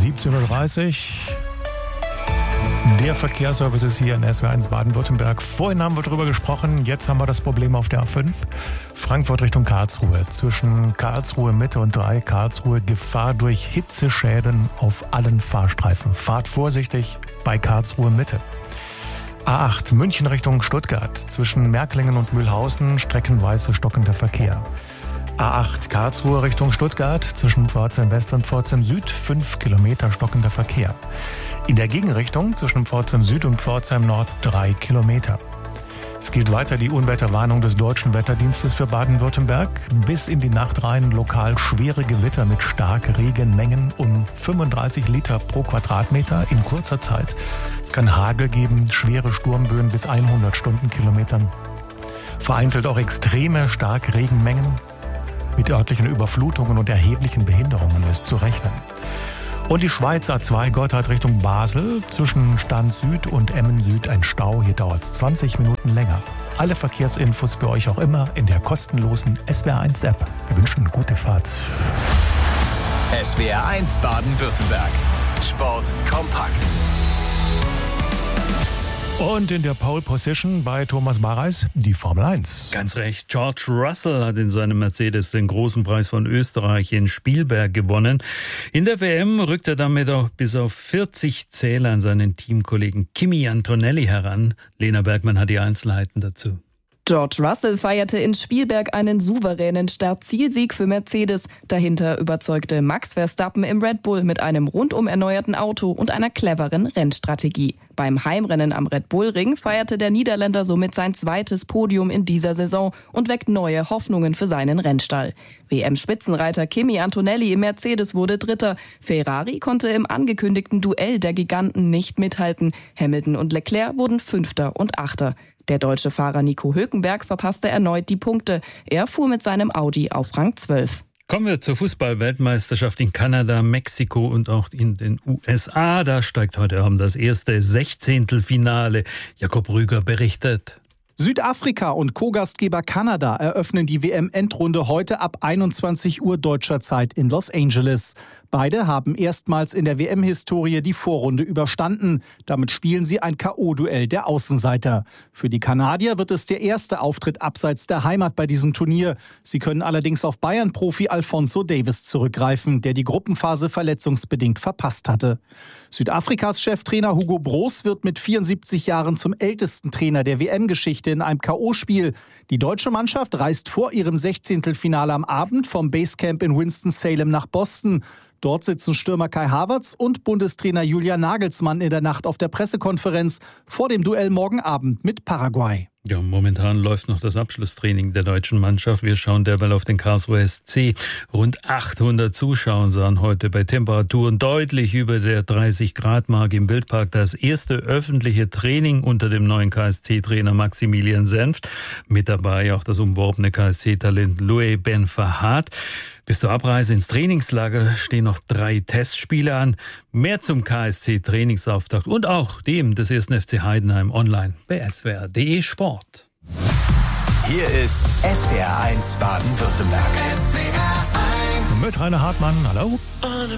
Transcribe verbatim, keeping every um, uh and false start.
siebzehn Uhr dreißig. Der Verkehrsservice ist hier in S W R eins Baden-Württemberg. Vorhin haben wir drüber gesprochen, jetzt haben wir das Problem auf der A fünf. Frankfurt Richtung Karlsruhe. Zwischen Karlsruhe Mitte und drei Karlsruhe Gefahr durch Hitzeschäden auf allen Fahrstreifen. Fahrt vorsichtig bei Karlsruhe Mitte. A acht München Richtung Stuttgart. Zwischen Märklingen und Mühlhausen streckenweise stockender Verkehr. A acht Karlsruhe Richtung Stuttgart. Zwischen Pforzheim West und Pforzheim Süd fünf Kilometer stockender Verkehr. In der Gegenrichtung zwischen Pforzheim Süd und Pforzheim Nord drei Kilometer. Es gilt weiter die Unwetterwarnung des Deutschen Wetterdienstes für Baden-Württemberg. Bis in die Nacht rein lokal schwere Gewitter mit Starkregenmengen um fünfunddreißig Liter pro Quadratmeter in kurzer Zeit. Es kann Hagel geben, schwere Sturmböen bis hundert Stundenkilometern. Vereinzelt auch extreme Starkregenmengen. Mit örtlichen Überflutungen und erheblichen Behinderungen ist zu rechnen. Und die Schweiz A zwei Gotthard Richtung Basel. Zwischen Stand Süd und Emmen Süd ein Stau. Hier dauert es zwanzig Minuten länger. Alle Verkehrsinfos für euch auch immer in der kostenlosen S W R eins App. Wir wünschen gute Fahrt. S W R eins Baden-Württemberg. Sport kompakt. Und in der Pole Position bei Thomas Bareis die Formel eins. Ganz recht. George Russell hat in seinem Mercedes den großen Preis von Österreich in Spielberg gewonnen. In der W M rückt er damit auch bis auf vierzig Zähler an seinen Teamkollegen Kimi Antonelli heran. Lena Bergmann hat die Einzelheiten dazu. George Russell feierte in Spielberg einen souveränen Start-Zielsieg für Mercedes. Dahinter überzeugte Max Verstappen im Red Bull mit einem rundum erneuerten Auto und einer cleveren Rennstrategie. Beim Heimrennen am Red Bull Ring feierte der Niederländer somit sein zweites Podium in dieser Saison und weckt neue Hoffnungen für seinen Rennstall. W M-Spitzenreiter Kimi Antonelli im Mercedes wurde Dritter. Ferrari konnte im angekündigten Duell der Giganten nicht mithalten. Hamilton und Leclerc wurden Fünfter und Achter. Der deutsche Fahrer Nico Hülkenberg verpasste erneut die Punkte. Er fuhr mit seinem Audi auf Rang zwölf. Kommen wir zur Fußball-Weltmeisterschaft in Kanada, Mexiko und auch in den U S A. Da steigt heute Abend das erste Sechzehntelfinale. Jakob Rüger berichtet. Südafrika und Co-Gastgeber Kanada eröffnen die W M-Endrunde heute ab einundzwanzig Uhr deutscher Zeit in Los Angeles. Beide haben erstmals in der W M-Historie die Vorrunde überstanden. Damit spielen sie ein K O-Duell der Außenseiter. Für die Kanadier wird es der erste Auftritt abseits der Heimat bei diesem Turnier. Sie können allerdings auf Bayern-Profi Alphonso Davies zurückgreifen, der die Gruppenphase verletzungsbedingt verpasst hatte. Südafrikas Cheftrainer Hugo Broos wird mit vierundsiebzig Jahren zum ältesten Trainer der W M-Geschichte in einem K O-Spiel. Die deutsche Mannschaft reist vor ihrem Sechzehntelfinale am Abend vom Basecamp in Winston-Salem nach Boston. Dort sitzen Stürmer Kai Havertz und Bundestrainer Julian Nagelsmann in der Nacht auf der Pressekonferenz vor dem Duell morgen Abend mit Paraguay. Ja, momentan läuft noch das Abschlusstraining der deutschen Mannschaft. Wir schauen derweil auf den Karlsruher S C. Rund achthundert Zuschauer sahen heute bei Temperaturen deutlich über der dreißig Grad Marke im Wildpark das erste öffentliche Training unter dem neuen K S C-Trainer Maximilian Senft. Mit dabei auch das umworbene K S C-Talent Louis Ben Fahad. Bis zur Abreise ins Trainingslager stehen noch drei Testspiele an. Mehr zum K S C-Trainingsauftakt und auch dem des ersten F C Heidenheim online bei S W R punkt de Sport. Hier ist S W R eins Baden-Württemberg. Mit Rainer Hartmann, hallo.